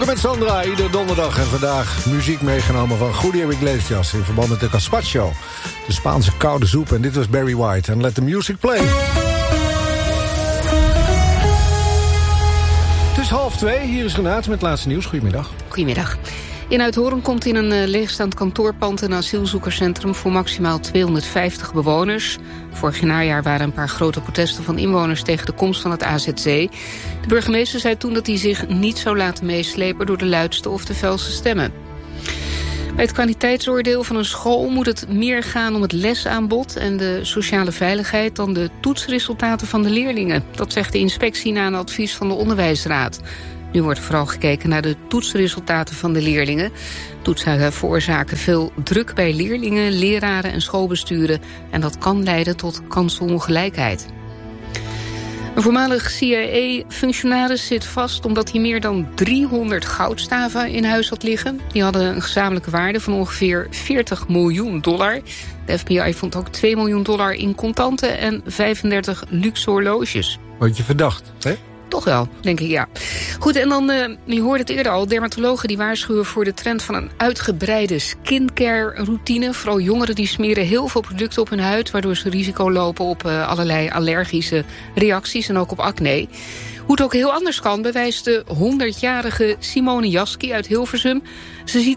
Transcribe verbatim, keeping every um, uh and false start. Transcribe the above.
met Sandra, iedere donderdag. En vandaag muziek meegenomen van Julio Iglesias in verband met de Gazpacho. De Spaanse koude soep. En dit was Barry White. En let the music play. Het is half twee. Hier is Renate met het laatste nieuws. Goedemiddag. Goedemiddag. In Uithoorn komt in een uh, leegstaand kantoorpand een asielzoekerscentrum voor maximaal tweehonderdvijftig bewoners. Vorig najaar waren een paar grote protesten van inwoners tegen de komst van het A Z C. De burgemeester zei toen dat hij zich niet zou laten meeslepen door de luidste of de felste stemmen. Bij het kwaliteitsoordeel van een school moet het meer gaan om het lesaanbod en de sociale veiligheid dan de toetsresultaten van de leerlingen. Dat zegt de inspectie na een advies van de onderwijsraad. Nu wordt vooral gekeken naar de toetsresultaten van de leerlingen. Toetsen veroorzaken veel druk bij leerlingen, leraren en schoolbesturen. En dat kan leiden tot kansenongelijkheid. Een voormalig C I A-functionaris zit vast omdat hij meer dan driehonderd goudstaven in huis had liggen. Die hadden een gezamenlijke waarde van ongeveer veertig miljoen dollar. De F B I vond ook twee miljoen dollar in contanten en vijfendertig luxe horloges. Word je verdacht, hè? Toch wel, denk ik, ja. Goed, en dan, uh, je hoorde het eerder al, dermatologen die waarschuwen voor de trend van een uitgebreide skincare-routine. Vooral jongeren die smeren heel veel producten op hun huid, waardoor ze risico lopen op uh, allerlei allergische reacties en ook op acne. Hoe het ook heel anders kan, bewijst de honderdjarige Simone Jasky uit Hilversum. Ze ziet